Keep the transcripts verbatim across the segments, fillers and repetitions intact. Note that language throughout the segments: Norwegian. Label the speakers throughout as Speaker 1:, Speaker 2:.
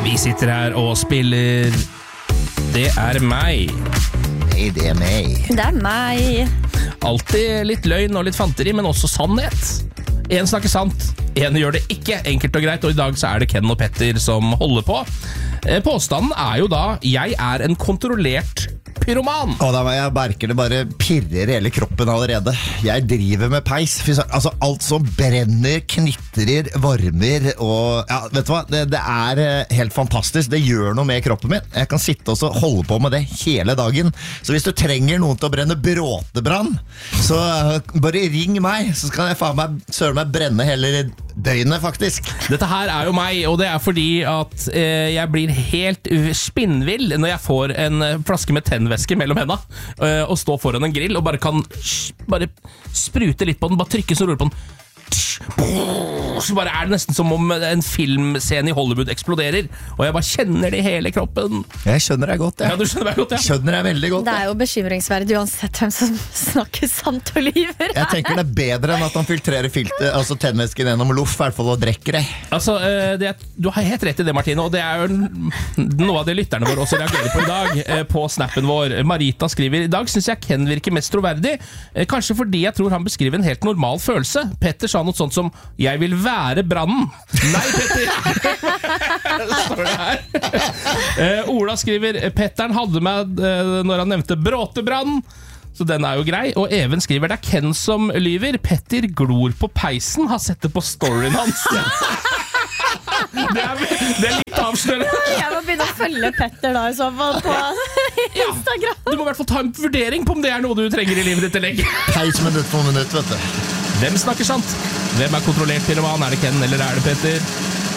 Speaker 1: Vi sitter her og spiller Det er meg.
Speaker 2: Nei, det er meg.
Speaker 3: Det er meg.
Speaker 1: Alltid litt løgn og litt fanteri, men også sannhet. En snakker sant, en gjør det ikke. Enkelt og greit, og i dag så er det Ken og Petter som holder på. Påstanden er jo da jeg er en kontrollert pyroman.
Speaker 2: Og da jeg merker det bare pirrer hele kroppen allerede. Jeg driver med peis. Altså alt som brenner, knitrer, varmer og ja, vet du hva? Det, det er helt fantastisk. Det gjør noe med kroppen min. Jeg kan sitte og holde på med det hele dagen. Så hvis du trenger noen til å brenne bråtebrann, så bare ring meg, så skal jeg faen meg søren meg brenne hele døgnet faktisk.
Speaker 1: Dette her er jo meg, og det er fordi at eh, jeg blir helt spinnvill når jeg får en flaske med tennvæske mellom hendene eh, og står foran en grill og bare kan bare sprute litt på den, bare trykke så rolig på den. Så bare er det nesten som om en filmscene i Hollywood eksploderer, og jeg bare kjenner det i hele kroppen.
Speaker 2: Jeg skjønner deg godt,
Speaker 1: ja. Ja, du skjønner meg godt, ja.
Speaker 2: Skjønner deg veldig godt.
Speaker 3: Det er jo bekymringsverdig uansett hvem som snakker sant og lyver.
Speaker 2: Jeg tenker det er bedre enn at han filtrerer filter, altså tennvæsken gjennom loff, i hvert fall og drekker det.
Speaker 1: Altså, det, du har helt rett i det, Martine, og det er jo noe av det lytterne våre også reagerer på i dag, på snappen vår. Marita skriver, i dag synes jeg Ken virker mest troverdig, kanskje fordi jeg tror han beskriver en helt normal følelse. Petter sa noe sånt som jeg vil være brannen. Nei, Petter! Står det her. uh, Ola skriver Petteren hadde med uh, når han nevnte bråtebrann, så den er jo grei. Og Even skriver det er Ken som lyver. Petter glor på peisen, har sett det på storyen hans. det, er, det er litt avslørende.
Speaker 3: Jeg må begynne å følge Petter da i så fall på Instagram.
Speaker 1: Ja, du må i hvert fall ta en vurdering på om det er noe du trenger i livet ditt til legge.
Speaker 2: Peis minutt for minutt, vet du.
Speaker 1: Hvem snakker sant? Hvem er kontrollert pyroman? Er det Ken, eller er det Petter?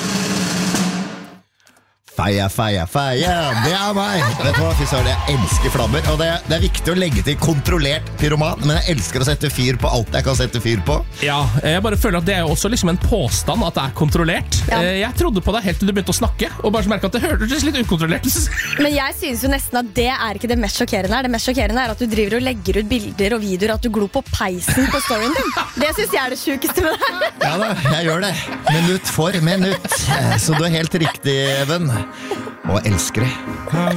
Speaker 2: Feia, feia, feia, det er meg. Vet du hva, fy søren, jeg elsker flammer. Og det er, det er viktig å legge til kontrollert pyroman, men jeg elsker å sette fyr på alt jeg kan sette fyr på.
Speaker 1: Ja, jeg bare føler at det er jo også liksom en påstand at det er kontrollert. Ja. Jeg trodde på deg helt til du begynte å snakke, og bare så merket at det hørtes litt ukontrollert.
Speaker 3: Men jeg synes jo nesten at det er ikke det mest sjokkerende her. Det mest sjokkerende er at du driver og legger ut bilder og videoer at du glor på peisen på storyen din. Det synes jeg er det sjukeste med deg.
Speaker 2: Ja da, jeg gjør det. Minutt for minutt. Så du er helt riktig, Even. Og elsker det.